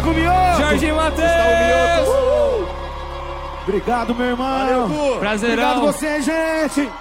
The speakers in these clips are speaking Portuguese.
Gustavo Mioto. Jorge Matheus. Gustavo Mioto. Obrigado, meu irmão. Valeu, Gu. Prazerão. Obrigado você, gente.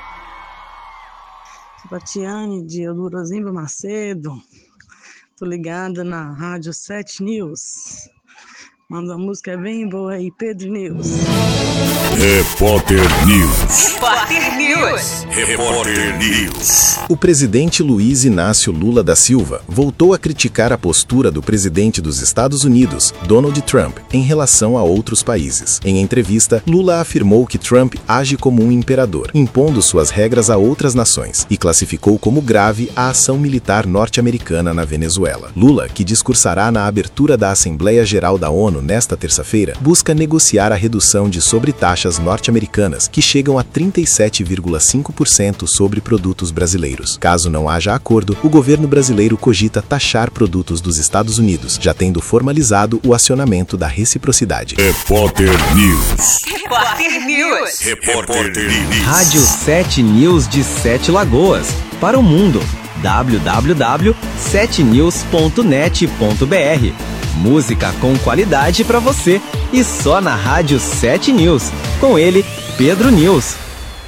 Tatiane de Eudorozinho Macedo. Tô ligada na Rádio 7 News. Manda uma música bem boa aí, Pedro News. Repórter News. Repórter News. Repórter News. O presidente Luiz Inácio Lula da Silva voltou a criticar a postura do presidente dos Estados Unidos, Donald Trump, em relação a outros países. Em entrevista, Lula afirmou que Trump age como um imperador, impondo suas regras a outras nações, e classificou como grave a ação militar norte-americana na Venezuela. Lula, que discursará na abertura da Assembleia Geral da ONU nesta terça-feira, busca negociar a redução de sobretaxas norte-americanas, que chegam a 37,5% sobre produtos brasileiros. Caso não haja acordo, o governo brasileiro cogita taxar produtos dos Estados Unidos, já tendo formalizado o acionamento da reciprocidade. Repórter News. Repórter News. Repórter News. Rádio 7 News de Sete Lagoas. Para o mundo. www.7news.net.br. Música com qualidade para você e só na Rádio 7 News. Com ele, Pedro News.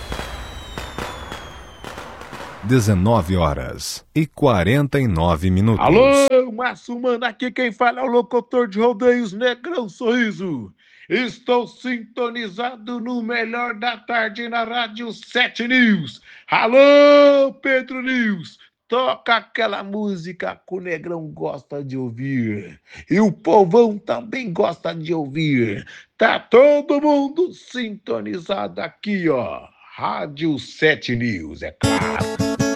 19h49. Alô, Márcio Mano, aqui quem fala é o locutor de rodeios Negrão Sorriso. Estou sintonizado no melhor da tarde na Rádio 7 News. Alô, Pedro News. Toca aquela música que o Negrão gosta de ouvir. E o povão também gosta de ouvir. Tá todo mundo sintonizado aqui, ó. Rádio 7 News, é claro.